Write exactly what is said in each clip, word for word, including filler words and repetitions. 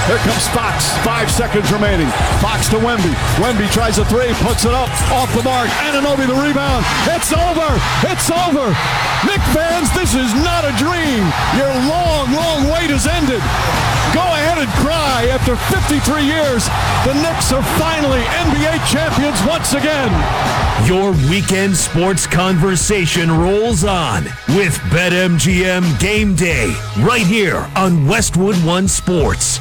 Here comes Fox. Five seconds remaining. Fox to Wemby. Wemby tries a three, puts it up, off the mark. Anunoby the rebound. It's over. It's over. Knicks fans, this is not a dream. Your long, long wait has ended. Go ahead and cry. After fifty-three years, the Knicks are finally N B A champions once again. Your weekend sports conversation rolls on with BetMGM Game Day right here on Westwood One Sports.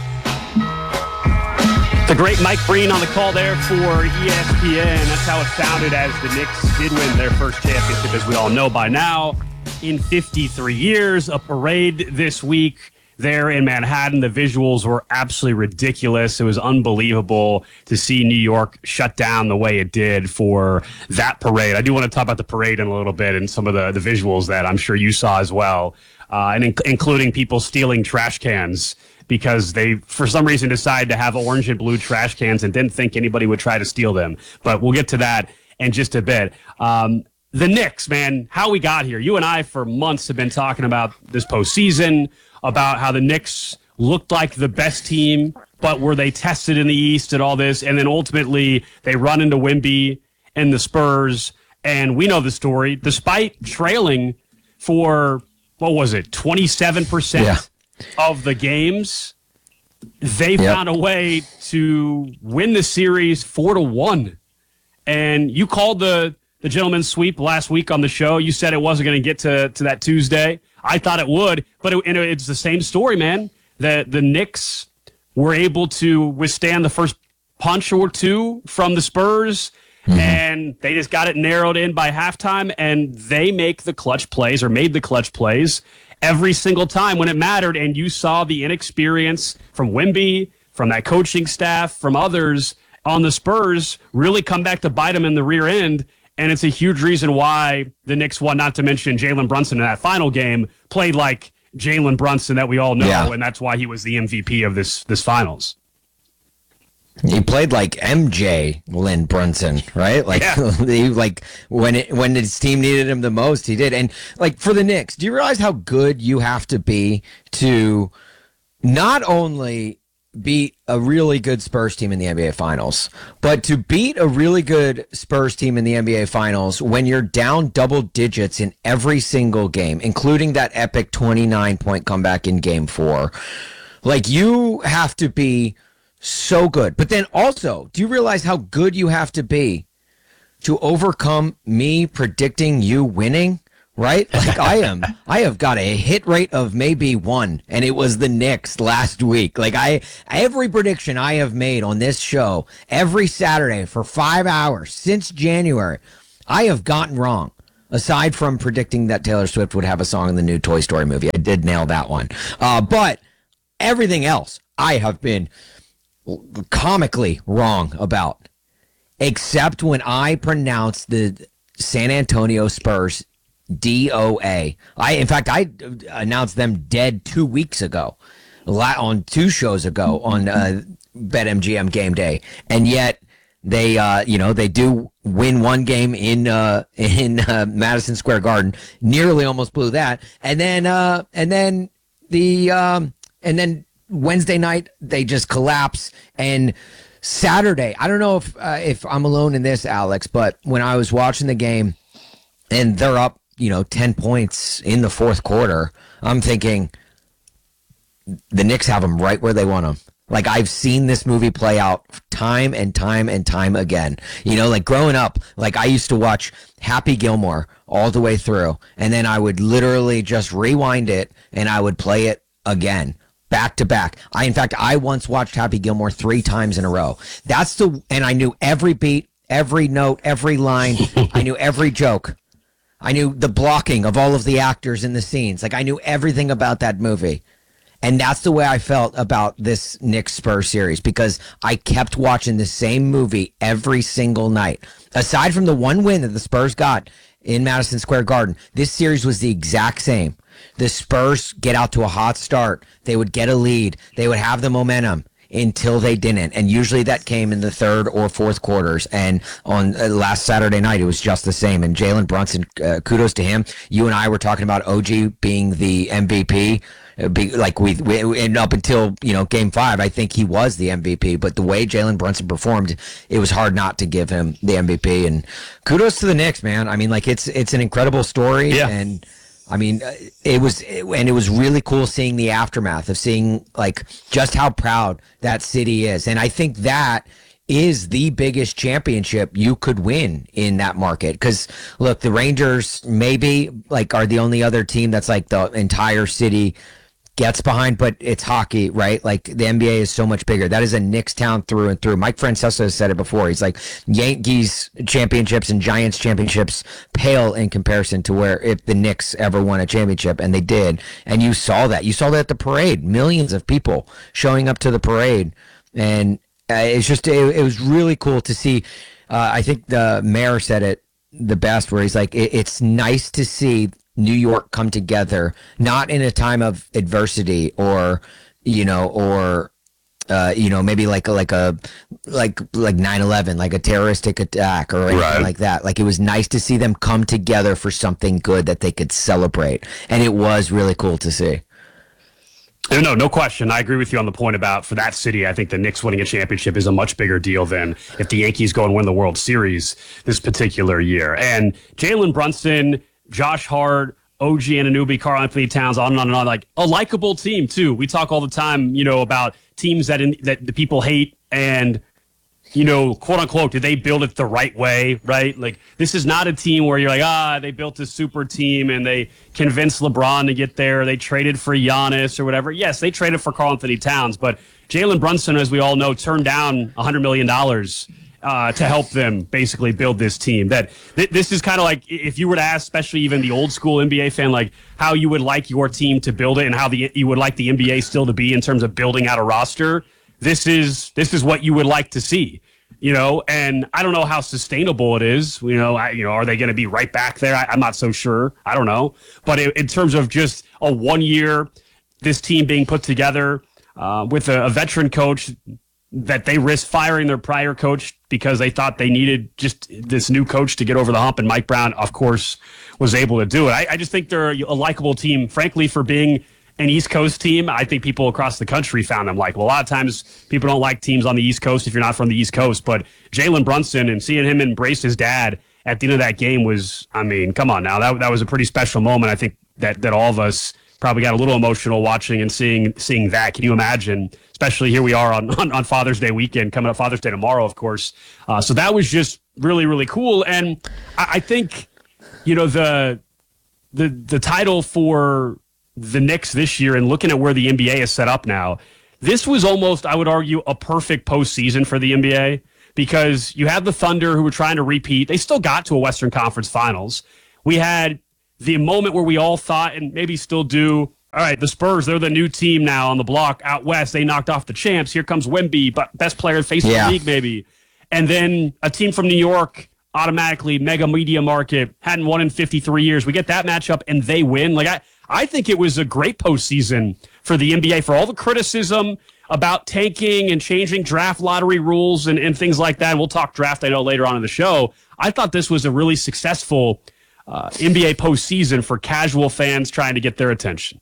The great Mike Breen on the call there for E S P N. That's how it sounded as the Knicks did win their first championship, as we all know by now, in fifty-three years. A parade this week there in Manhattan. The visuals were absolutely ridiculous. It was unbelievable to see New York shut down the way it did for that parade. I do want to talk about the parade in a little bit and some of the, the visuals that I'm sure you saw as well, uh, and in- including people stealing trash cans because they, for some reason, decided to have orange and blue trash cans and didn't think anybody would try to steal them. But we'll get to that in just a bit. Um, the Knicks, man, how we got here. You and I, for months, have been talking about this postseason, about how the Knicks looked like the best team, but were they tested in the East and all this? And then ultimately, they run into Wemby and the Spurs. And we know the story. Despite trailing for, what was it, twenty-seven percent? Yeah. Of the games, they yep. found a way to win the series four to one. And you called the the gentleman's sweep last week on the show. You said it wasn't going to get to to that Tuesday. I thought it would, but it, and it's the same story, man. The the Knicks were able to withstand the first punch or two from the Spurs, mm-hmm. and they just got it narrowed in by halftime. And they make the clutch plays or made the clutch plays every single time when it mattered, and you saw the inexperience from Wemby, from that coaching staff, from others on the Spurs really come back to bite them in the rear end, and it's a huge reason why the Knicks won, not to mention Jalen Brunson in that final game played like Jalen Brunson that we all know, yeah. and that's why he was the M V P of this this finals. He played like M J Lynn Brunson, right? Like, yeah. he, like when it when his team needed him the most, he did. And like for the Knicks, do you realize how good you have to be to not only beat a really good Spurs team in the N B A Finals, but to beat a really good Spurs team in the N B A Finals when you're down double digits in every single game, including that epic twenty-nine point comeback in Game Four? Like, you have to be so good. But then also, do you realize how good you have to be to overcome me predicting you winning? Right? Like I am, I have got a hit rate of maybe one, and it was the Knicks last week. Like I, every prediction I have made on this show every Saturday for five hours since January, I have gotten wrong. Aside from predicting that Taylor Swift would have a song in the new Toy Story movie, I did nail that one. Uh, but everything else, I have been comically wrong about, except when I pronounced the San Antonio Spurs D O A. I, in fact, I announced them dead two weeks ago, on two shows ago on uh, BetMGM Game Day, and yet they, uh, you know, they do win one game in uh, in uh, Madison Square Garden, nearly almost blew that, and then uh, and then the um, and then. Wednesday night, they just collapse. And Saturday, I don't know if uh, if I'm alone in this, Alex, but when I was watching the game and they're up, you know, ten points in the fourth quarter, I'm thinking the Knicks have them right where they want them. Like, I've seen this movie play out time and time and time again. You know, like growing up, like I used to watch Happy Gilmore all the way through, and then I would literally just rewind it and I would play it again. Back to back. I, in fact, I once watched Happy Gilmore three times in a row. That's the, and I knew every beat, every note, every line. I knew every joke. I knew the blocking of all of the actors in the scenes. Like, I knew everything about that movie. And that's the way I felt about this Knicks Spurs series, because I kept watching the same movie every single night. Aside from the one win that the Spurs got in Madison Square Garden, this series was the exact same. The Spurs get out to a hot start. They would get a lead. They would have the momentum until they didn't. And usually that came in the third or fourth quarters. And on uh, last Saturday night, it was just the same. And Jalen Brunson, uh, kudos to him. You and I were talking about O G being the M V P. be, like we, we and up until you know Game Five, I think he was the M V P. But the way Jalen Brunson performed, it was hard not to give him the M V P. And kudos to the Knicks, man. I mean, like it's it's an incredible story, yeah. and I mean, it was and it was really cool seeing the aftermath of seeing like just how proud that city is, and I think that is the biggest championship you could win in that market. Because look, the Rangers maybe like are the only other team that's like the entire city gets behind, but it's hockey, right? Like the N B A is so much bigger. That is a Knicks town through and through. Mike Francesa has said it before. He's like, Yankees championships and Giants championships pale in comparison to where if the Knicks ever won a championship, and they did. And you saw that. You saw that at the parade. Millions of people showing up to the parade. And Uh, it's just it, it was really cool to see. Uh, I think the mayor said it the best, where he's like, it, "It's nice to see New York come together, not in a time of adversity or, you know, or, uh, you know, maybe like a, like a like like nine eleven, like a terroristic attack or anything Right. like that. Like it was nice to see them come together for something good that they could celebrate, and it was really cool to see." No, no question. I agree with you on the point about for that city. I think the Knicks winning a championship is a much bigger deal than if the Yankees go and win the World Series this particular year. And Jalen Brunson, Josh Hart, O G Anunoby, Karl Anthony Towns, on and on and on. Like a likable team too. We talk all the time, you know, about teams that in, that the people hate and. You know, quote unquote, did they build it the right way, right? Like, this is not a team where you're like, ah, they built a super team and they convinced LeBron to get there. They traded for Giannis or whatever. Yes, they traded for Karl Anthony Towns, but Jalen Brunson, as we all know, turned down one hundred million dollars uh, to help them basically build this team. That th- This is kind of like if you were to ask, especially even the old school N B A fan, like how you would like your team to build it and how the you would like the N B A still to be in terms of building out a roster. This is this is what you would like to see, you know, and I don't know how sustainable it is. You know, I, you know, are they going to be right back there? I, I'm not so sure. I don't know. But in, in terms of just a one year, this team being put together uh, with a, a veteran coach that they risked firing their prior coach because they thought they needed just this new coach to get over the hump. And Mike Brown, of course, was able to do it. I, I just think they're a likable team, frankly, for being an East Coast team. I think people across the country found them likable. A lot of times people don't like teams on the East Coast if you're not from the East Coast, but Jalen Brunson and seeing him embrace his dad at the end of that game was, I mean, come on now. That that was a pretty special moment. I think that that all of us probably got a little emotional watching and seeing seeing that. Can you imagine? Especially here we are on, on, on Father's Day weekend, coming up Father's Day tomorrow, of course. Uh, so that was just really, really cool. And I, I think, you know, the the the title for the Knicks this year and looking at where the N B A is set up now, this was almost, I would argue, a perfect postseason for the N B A because you had the Thunder who were trying to repeat. They still got to a Western Conference Finals. We had the moment where we all thought, and maybe still do, all right, the Spurs, they're the new team now on the block out west. They knocked off the champs. Here comes Wemby, but best player facing Yeah. the league maybe. And then a team from New York, automatically mega media market, hadn't won in fifty-three years. We get that matchup and they win. Like I, I think it was a great postseason for the N B A for all the criticism about tanking and changing draft lottery rules and, and things like that. We'll talk draft, I know, later on in the show. I thought this was a really successful uh, N B A postseason for casual fans trying to get their attention.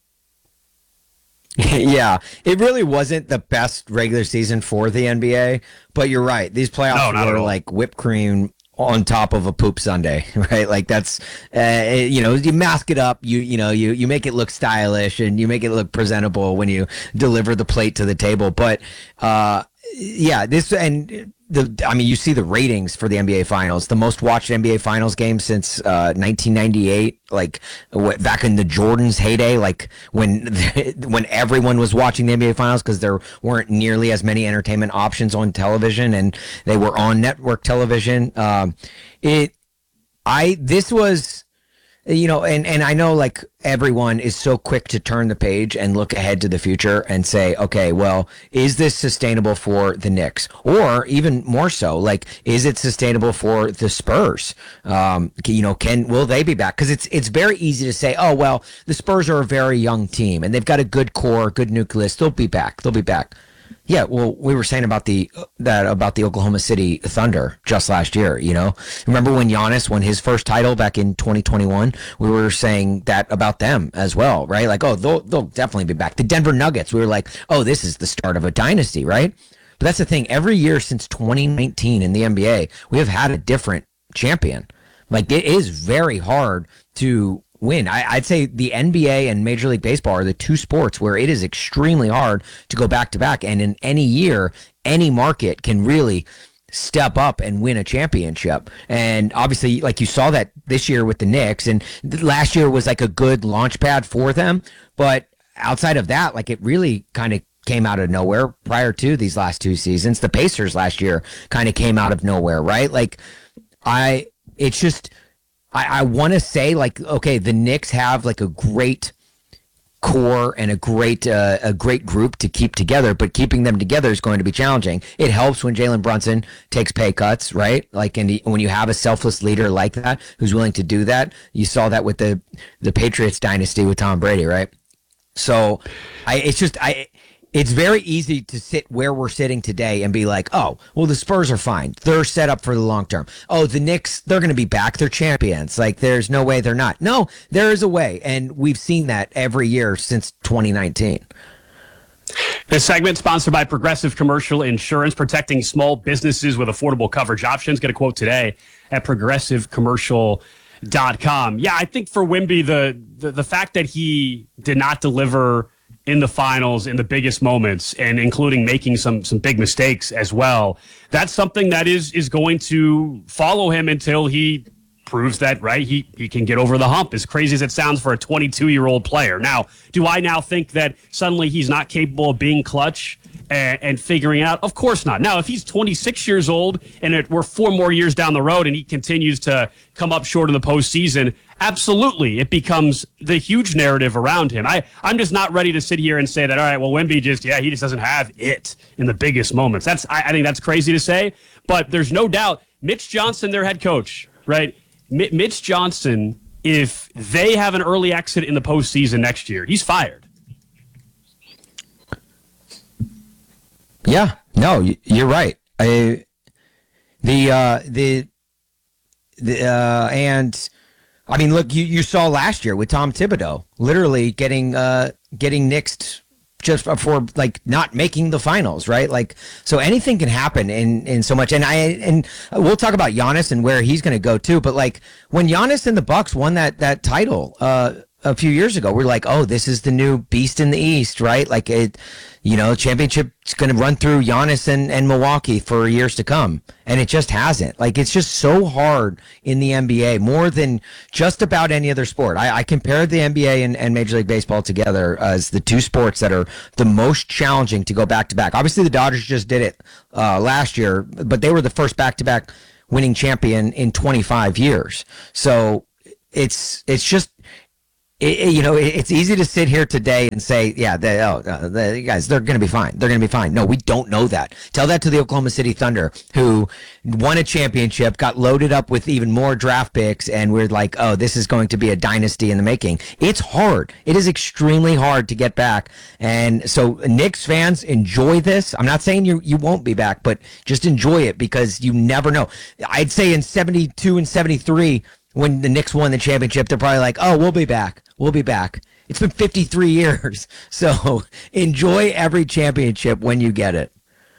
Yeah, it really wasn't the best regular season for the N B A, but you're right. These playoffs No, not at were all. like whipped cream on top of a poop sundae, right? Like that's, uh, you know, you mask it up, you you know, you you make it look stylish and you make it look presentable when you deliver the plate to the table. But uh, yeah, this and the, I mean, you see the ratings for the N B A Finals, the most watched N B A Finals game since uh, nineteen ninety-eight, like wh- back in the Jordan's heyday, like when when everyone was watching the N B A Finals because there weren't nearly as many entertainment options on television and they were on network television. Um, it, I, this was. You know, and, and I know like everyone is so quick to turn the page and look ahead to the future and say, okay, well, is this sustainable for the Knicks? Or even more so, like, is it sustainable for the Spurs? Um, you know, can, will they be back? Cause it's, it's very easy to say, oh, well, the Spurs are a very young team and they've got a good core, good nucleus. They'll be back. They'll be back. Yeah, well, we were saying about the that about the Oklahoma City Thunder just last year. You know, remember when Giannis won his first title back in twenty twenty-one? We were saying that about them as well, right? Like, oh, they'll they'll definitely be back. The Denver Nuggets, we were like, oh, this is the start of a dynasty, right? But that's the thing. Every year since twenty nineteen in the N B A, we have had a different champion. Like, it is very hard to win. I, I'd say the N B A and Major League Baseball are the two sports where it is extremely hard to go back to back. And in any year, any market can really step up and win a championship. And obviously, like you saw that this year with the Knicks, and last year was like a good launch pad for them. But outside of that, like, it really kind of came out of nowhere prior to these last two seasons. The Pacers last year kind of came out of nowhere, right? Like, I, it's just, I, I want to say, like, okay, the Knicks have like a great core and a great uh, a great group to keep together, but keeping them together is going to be challenging. It helps when Jalen Brunson takes pay cuts, right? Like, and when you have a selfless leader like that who's willing to do that. You saw that with the the Patriots dynasty with Tom Brady, right? So, I it's just I. It's very easy to sit where we're sitting today and be like, oh, well, the Spurs are fine. They're set up for the long term. Oh, the Knicks, they're going to be back. They're champions. Like, there's no way they're not. No, there is a way. And we've seen that every year since twenty nineteen. This segment sponsored by Progressive Commercial Insurance, protecting small businesses with affordable coverage options. Get a quote today at progressive commercial dot com. Yeah, I think for Wemby, the, the, the fact that he did not deliver in the finals in the biggest moments, and including making some some big mistakes as well, that's something that is is going to follow him until he proves that, right, he he can get over the hump, as crazy as it sounds for a twenty-two-year-old player. Now, do I now think that suddenly he's not capable of being clutch and, and figuring it out? Of course not. Now, if he's twenty-six years old and it, we're four more years down the road and he continues to come up short in the postseason, absolutely, it becomes the huge narrative around him. I, I'm just not ready to sit here and say that, all right, well, Wemby just, yeah, he just doesn't have it in the biggest moments. That's I, I think that's crazy to say, but there's no doubt Mitch Johnson, their head coach, right? M- Mitch Johnson, if they have an early exit in the postseason next year, he's fired. Yeah, no, you're right. I, the, uh, the, the, uh, and I mean, look, you, you saw last year with Tom Thibodeau literally getting, uh, getting nixed just for like not making the finals, right? Like, so anything can happen in, in so much. And I, and we'll talk about Giannis and where he's going to go too. But like when Giannis and the Bucks won that, that title, uh, a few years ago, we're like, oh, this is the new beast in the East, right? Like, it, you know, championship's going to run through Giannis and, and Milwaukee for years to come. And it just hasn't. Like, it's just so hard in the N B A, more than just about any other sport. I, I compared the N B A and, and Major League Baseball together as the two sports that are the most challenging to go back to back. Obviously, the Dodgers just did it uh, last year, but they were the first back to back winning champion in twenty-five years. So it's it's just. It, it, you know, it, it's easy to sit here today and say, yeah, they, oh, uh, the guys, they're going to be fine. They're going to be fine. No, we don't know that. Tell that to the Oklahoma City Thunder, who won a championship, got loaded up with even more draft picks, and we're like, oh, this is going to be a dynasty in the making. It's hard. It is extremely hard to get back. And so Knicks fans, enjoy this. I'm not saying you you won't be back, but just enjoy it, because you never know. I'd say in seventy-two and seventy-three, when the Knicks won the championship, they're probably like, oh, we'll be back. We'll be back. It's been fifty-three years. So enjoy every championship when you get it.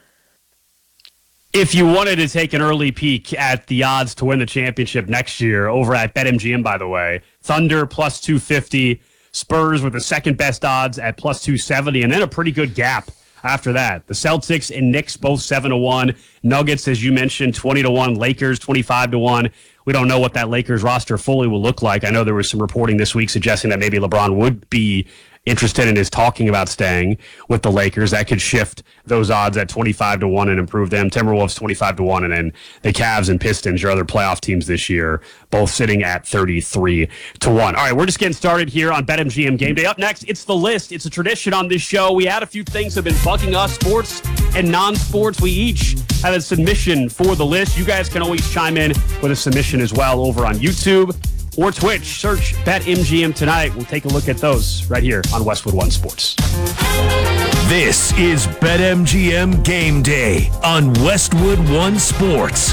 If you wanted to take an early peek at the odds to win the championship next year over at BetMGM, by the way, Thunder plus two fifty, Spurs with the second best odds at plus two seventy, and then a pretty good gap after that. The Celtics and Knicks both seven to one. Nuggets, as you mentioned, twenty to one. Lakers twenty-five to one. We don't know what that Lakers roster fully will look like. I know there was some reporting this week suggesting that maybe LeBron would be interested in his talking about staying with the Lakers. That could shift those odds at twenty-five to one and improve them. Timberwolves twenty-five to one, and then the Cavs and Pistons, your other playoff teams this year, both sitting at thirty-three to one. All right, we're just getting started here on BetMGM Game Day. Up next, it's the list. It's a tradition on this show. We had a few things that have been bugging us, sports and non-sports. We each have a submission for the list. You guys can always chime in with a submission as well over on YouTube or Twitch. Search BetMGM tonight. We'll take a look at those right here on Westwood One Sports. This is BetMGM Game Day on Westwood One Sports.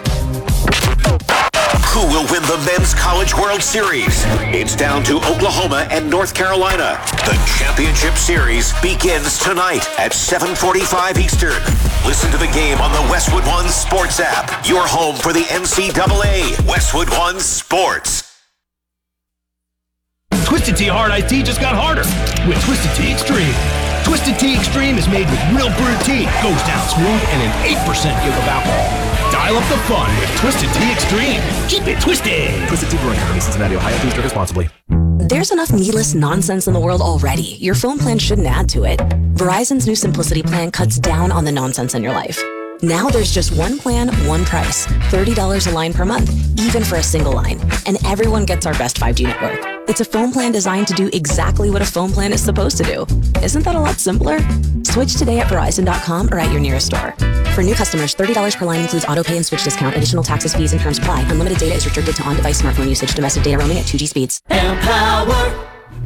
Who will win the Men's College World Series? It's down to Oklahoma and North Carolina. The championship series begins tonight at seven forty-five Eastern. Listen to the game on the Westwood One Sports app. Your home for the N C double A. Westwood One Sports. Twisted Tea Hard Iced Tea just got harder with Twisted Tea Extreme. Twisted Tea Extreme is made with real brewed tea, goes down smooth, and an eight percent give of alcohol. Dial up the fun with Twisted Tea Extreme. Keep it twisted. Twisted Tea Brewing Company, Cincinnati, Ohio. Please drink responsibly. There's enough needless nonsense in the world already. Your phone plan shouldn't add to it. Verizon's new Simplicity plan cuts down on the nonsense in your life. Now there's just one plan, one price. thirty dollars a line per month, even for a single line. And everyone gets our best five G network. It's a phone plan designed to do exactly what a phone plan is supposed to do. Isn't that a lot simpler? Switch today at Verizon dot com or at your nearest store. For new customers, thirty dollars per line includes auto pay and switch discount. Additional taxes, fees, and terms apply. Unlimited data is restricted to on-device smartphone usage. Domestic data roaming at two G speeds. Empower.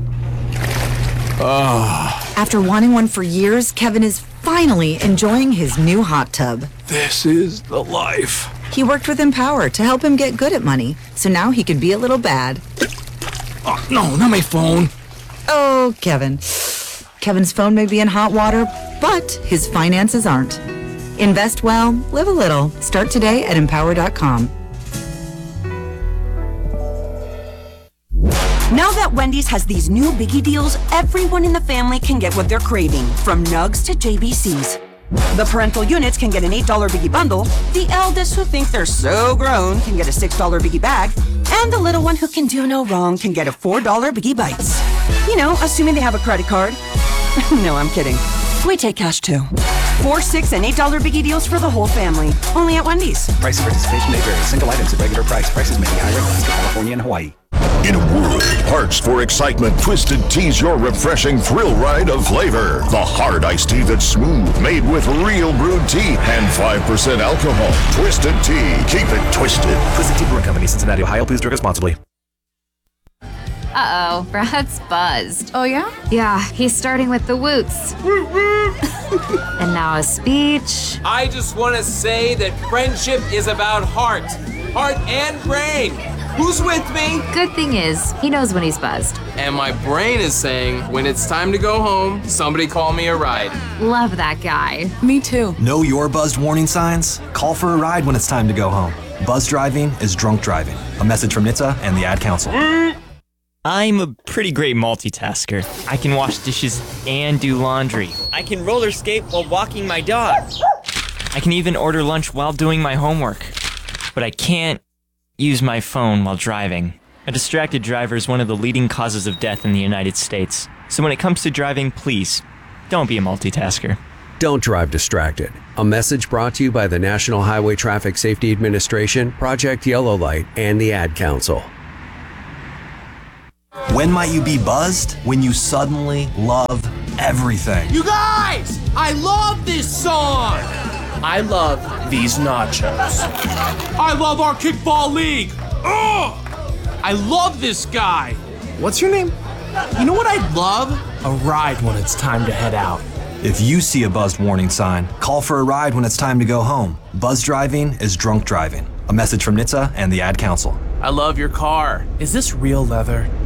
Ah, After wanting one for years, Kevin is finally enjoying his new hot tub. this is the life. He worked with Empower to help him get good at money, so now he can be a little bad. Oh, no, not my phone. Oh, Kevin. Kevin's phone may be in hot water, but his finances aren't. Invest well, live a little. Start today at empower dot com. Now that Wendy's has these new biggie deals, everyone in the family can get what they're craving, from nugs to J B Cs. The parental units can get an eight dollar biggie bundle, the eldest who think they're so grown can get a six dollar biggie bag, and the little one who can do no wrong can get a four dollar biggie bites. You know, assuming they have a credit card. No, I'm kidding. We take cash too. Four, six, and eight dollar biggie deals for the whole family. Only at Wendy's. Price and participation may vary. Single items at regular price. Prices may be higher in Alaska, California, and Hawaii. In a world of parts for excitement, Twisted Tea's your refreshing thrill ride of flavor. The hard iced tea that's smooth, made with real brewed tea and five percent alcohol. Twisted Tea. Keep it twisted. Twisted Tea Brewing Company, Cincinnati, Ohio. Please drink responsibly. Uh-oh, Brad's buzzed. Oh, yeah? Yeah, he's starting with the woots. And now a speech. I just want to say that friendship is about heart. Heart and brain. Who's with me? Good thing is, he knows when he's buzzed. And my brain is saying, when it's time to go home, somebody call me a ride. Love that guy. Me too. Know your buzzed warning signs? Call for a ride when it's time to go home. Buzz driving is drunk driving. A message from N H T S A and the Ad Council. I'm a pretty great multitasker. I can wash dishes and do laundry. I can roller skate while walking my dog. I can even order lunch while doing my homework. But I can't use my phone while driving. A distracted driver is one of the leading causes of death in the United States. So when it comes to driving, please, don't be a multitasker. Don't drive distracted. A message brought to you by the National Highway Traffic Safety Administration, Project Yellow Light, and the Ad Council. When might you be buzzed? When you suddenly love everything. You guys, I love this song. I love these nachos. I love our kickball league. Ugh! I love this guy. What's your name? You know what I'd love? A ride when it's time to head out. If you see a buzzed warning sign, call for a ride when it's time to go home. Buzz driving is drunk driving. A message from N H T S A and the Ad Council. I love your car. Is this real leather?